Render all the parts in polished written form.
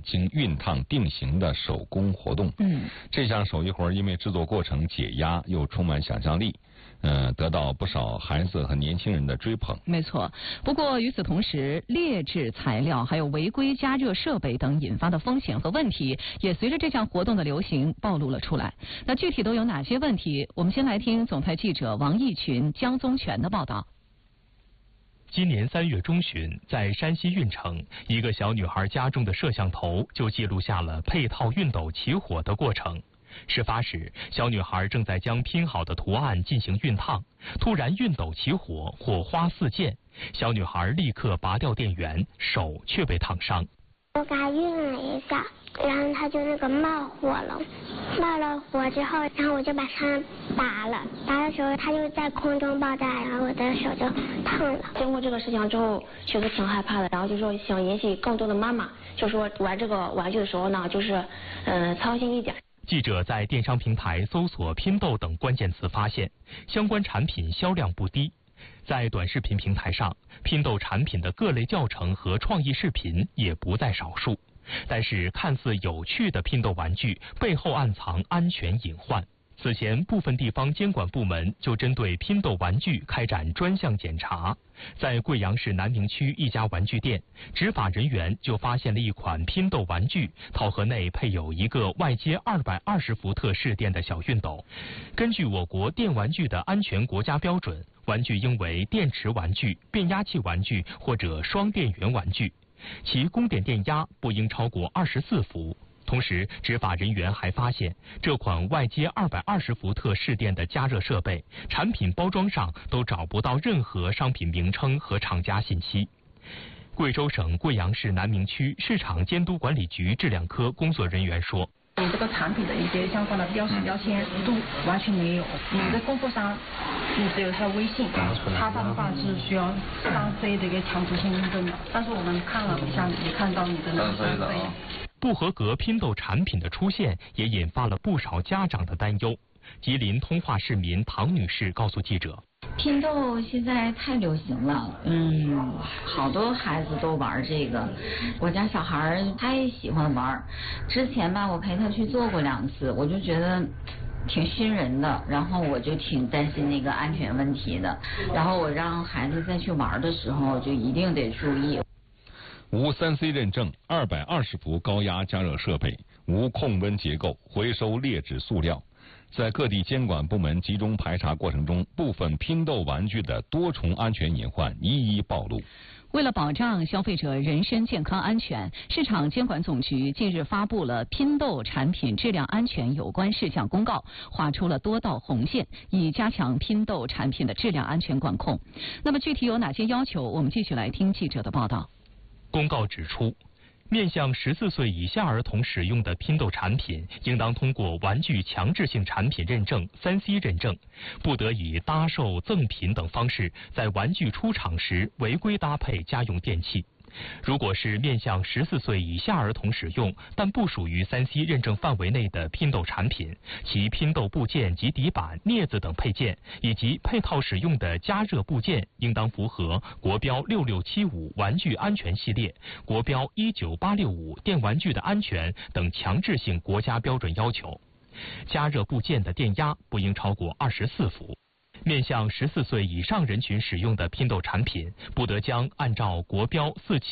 经熨烫定型的手工活动。这项手艺活因为制作过程解压又充满想象力，得到不少孩子和年轻人的追捧。 没错，不过与此同时，劣质材料还有违规加热设备等引发的风险和问题，也随着这项活动的流行暴露了出来。那具体都有哪些问题？我们先来听总台记者王义群、江宗全的报道。 今年3月中旬，在山西运城，一个小女孩家中的摄像头就记录下了配套熨斗起火的过程。事发时，小女孩正在将拼好的图案进行熨烫，突然熨斗起火，火花四溅，小女孩立刻拔掉电源，手却被烫伤。 我给它熨了一下，然后它就冒火了，冒了火之后，然后我就把它拔了，拔的时候它就在空中爆炸，然后我的手就烫了。 经过这个事情之后，确实挺害怕的，然后就说想引起更多的妈妈，就说玩这个玩具的时候呢，就是操心一点。 记者在电商平台搜索拼豆等关键词，发现相关产品销量不低。在短视频平台上，拼豆产品的各类教程和创意视频也不在少数。但是，看似有趣的拼豆玩具背后暗藏安全隐患。此前，部分地方监管部门就针对拼豆玩具开展专项检查。在贵阳市南明区一家玩具店，执法人员就发现了一款拼豆玩具，套盒内配有一个外接220伏特市电的小熨斗。根据我国电玩具的安全国家标准，玩具应为电池玩具、变压器玩具或者双电源玩具，其供电电压不应超过24伏。同时，执法人员还发现，这款外接220伏特市电的加热设备，产品包装上都找不到任何商品名称和厂家信息。贵州省贵阳市南明区市场监督管理局质量科工作人员说， 你这个产品的一些相关的标识标签都完全没有，你的供货商你只有他的微信，他的话是需要3C 的一个强制性认证的，但是我们看了一下，也看到你的那个3C。 不合格拼豆产品的出现，也引发了不少家长的担忧。吉林通化市民唐女士告诉记者， 拼豆现在太流行了，好多孩子都玩这个，我家小孩他也喜欢玩。之前吧，我陪他去做过2次，我就觉得挺熏人的，然后我就挺担心那个安全问题的，然后我让孩子再去玩的时候就一定得注意。 无3C 认证，220伏高压加热设备，无控温结构，回收劣质塑料。在各地监管部门集中排查过程中，部分拼豆玩具的多重安全隐患一一暴露。 为了保障消费者人身健康安全，市场监管总局近日发布了拼豆产品质量安全有关事项公告，划出了多道红线，以加强拼豆产品的质量安全管控。那么具体有哪些要求？我们继续来听记者的报道。 公告指出，面向14岁以下儿童使用的拼豆产品，应当通过玩具强制性产品认证 3C 认证，不得以搭售、赠品等方式在玩具出厂时违规搭配家用电器。如果是面向14岁以下儿童使用，但不属于3C 认证范围内的拼豆产品，其拼豆部件及底板、镊子等配件，以及配套使用的加热部件，应当符合国标6675玩具安全系列、国标19865电玩具的安全等强制性国家标准要求。加热部件的电压不应超过24伏。面向14岁以上人群使用的拼豆产品，不得将按照国标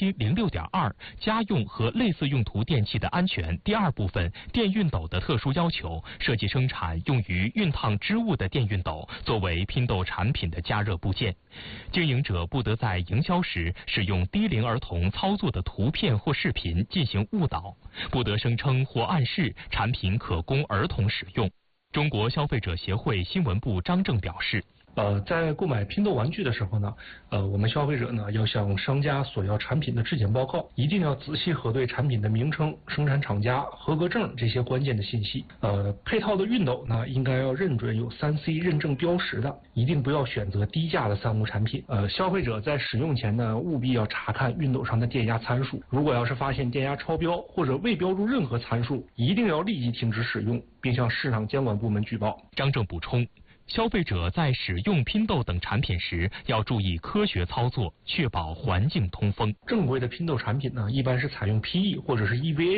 4706.2家用和类似用途电器的安全第2部分电熨斗的特殊要求，设计生产用于熨烫织物的电熨斗作为拼豆产品的加热部件。经营者不得在营销时使用低龄儿童操作的图片或视频进行误导，不得声称或暗示产品可供儿童使用。中国消费者协会新闻部张正表示， 在购买拼豆玩具的时候呢，我们消费者呢要向商家索要产品的质检报告，一定要仔细核对产品的名称、生产厂家、合格证这些关键的信息。配套的熨斗呢，应该要认准有3C 认证标识的，一定不要选择低价的3无产品。消费者在使用前呢，务必要查看熨斗上的电压参数，如果要是发现电压超标或者未标注任何参数，一定要立即停止使用，并向市场监管部门举报。 张正补充，消费者在使用拼豆等产品时，要注意科学操作，确保环境通风。 正规的拼豆产品呢，一般是采用 PE 或者是 EVA